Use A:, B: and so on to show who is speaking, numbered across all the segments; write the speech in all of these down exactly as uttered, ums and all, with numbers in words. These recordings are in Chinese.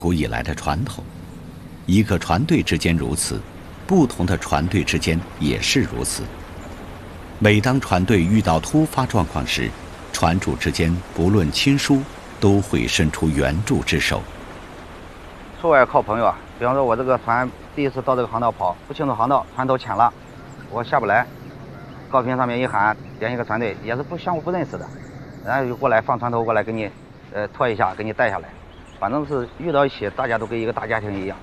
A: 古以来的传统。一个船队之间如此，不同的船队之间也是如此。每当船队遇到突发状况时，船主之间不论亲疏，都会伸出援助之手。
B: 出外靠朋友啊，比方说我这个船第一次到这个航道跑，不清楚航道，船头浅了，我下不来，高频上面一喊，联系个船队，也是不相互不认识的，然后就过来放船头过来给你，呃拖一下，给你带下来，反正是遇到一起，大家都跟一个大家庭一样。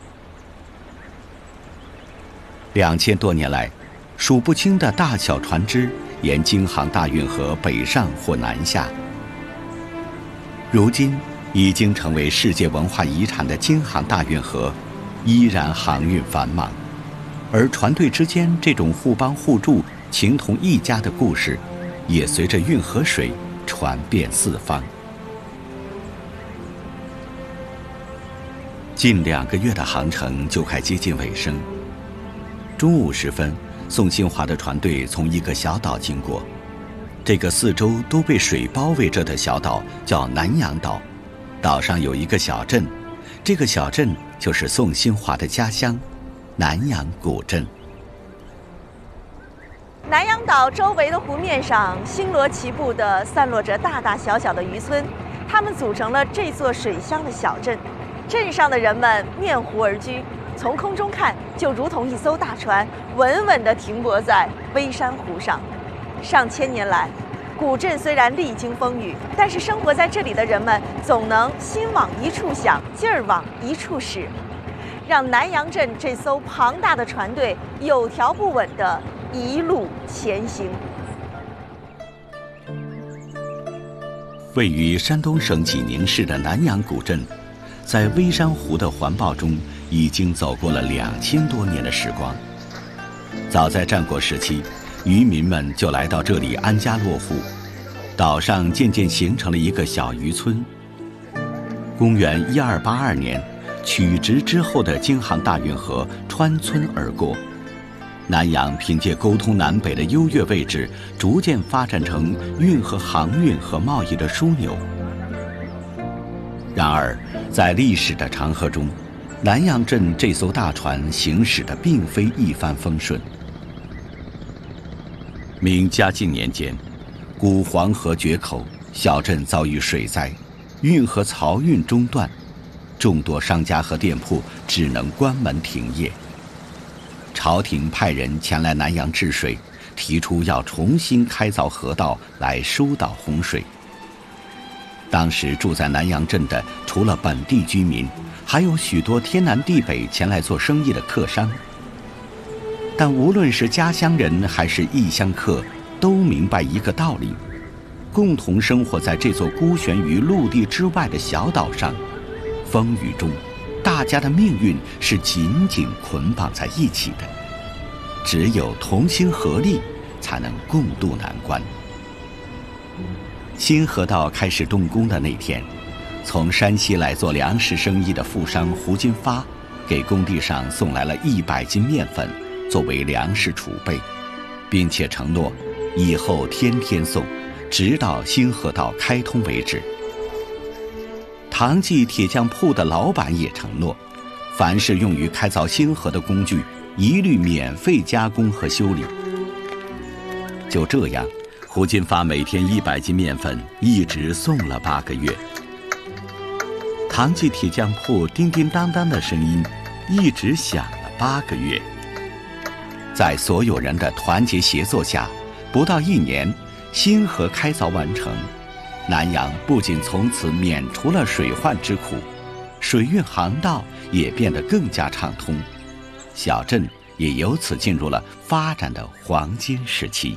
A: 两千多年来，数不清的大小船只沿京杭大运河北上或南下。如今已经成为世界文化遗产的京杭大运河，依然航运繁忙，而船队之间这种互帮互助、情同一家的故事，也随着运河水传遍四方。近两个月的航程就快接近尾声。中午时分，宋新华的船队从一个小岛经过，这个四周都被水包围着的小岛叫南洋岛，岛上有一个小镇，这个小镇就是宋新华的家乡南洋古镇。
C: 南洋岛周围的湖面上星罗棋布地散落着大大小小的渔村，它们组成了这座水乡的小镇。镇上的人们面湖而居，从空中看就如同一艘大船稳稳地停泊在微山湖上。上千年来，古镇虽然历经风雨，但是生活在这里的人们总能心往一处想，劲儿往一处使，让南洋镇这艘庞大的船队有条不紊地一路前行。
A: 位于山东省济宁市的南洋古镇，在微山湖的环抱中，已经走过了两千多年的时光。早在战国时期，渔民们就来到这里安家落户，岛上渐渐形成了一个小渔村。公元一二八二年，曲直之后的京杭大运河穿村而过，南洋凭借沟通南北的优越位置，逐渐发展成运河航运和贸易的枢纽。然而，在历史的长河中，南洋镇这艘大船行驶的并非一帆风顺。明嘉靖年间，古黄河决口，小镇遭遇水灾，运河漕运中断，众多商家和店铺只能关门停业。朝廷派人前来南洋治水，提出要重新开凿河道来疏导洪水。当时住在南洋镇的，除了本地居民，还有许多天南地北前来做生意的客商。但无论是家乡人还是异乡客，都明白一个道理：共同生活在这座孤悬于陆地之外的小岛上，风雨中，大家的命运是紧紧捆绑在一起的。只有同心合力，才能共度难关。新河道开始动工的那天，从山西来做粮食生意的富商胡金发，给工地上送来了一百斤面粉作为粮食储备，并且承诺以后天天送，直到新河道开通为止。唐记铁匠铺的老板也承诺，凡是用于开凿新河的工具，一律免费加工和修理。就这样，胡金发每天一百斤面粉，一直送了八个月。唐记铁匠铺叮叮当当的声音一直响了八个月。在所有人的团结协作下，不到一年，新河开凿完成。南洋不仅从此免除了水患之苦，水运航道也变得更加畅通，小镇也由此进入了发展的黄金时期。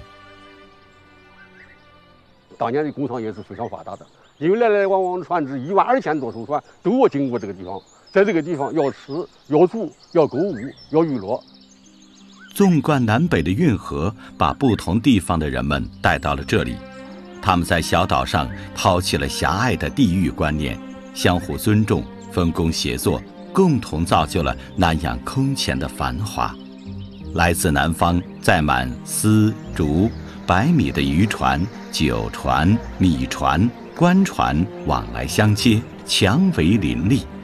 D: 当年的工厂也是非常发达的，因为来来往往的船只一万二千多艘船都要经过这个地方，在这个地方要吃、要住、要购物、要娱乐。
A: 纵贯南北的运河把不同地方的人们带到了这里，他们在小岛上抛弃了狭隘的地域观念，相互尊重，分工协作，共同造就了南洋空前的繁华。来自南方载满丝、竹、白米的渔船、酒船、米船、官船往来相接，强为林立。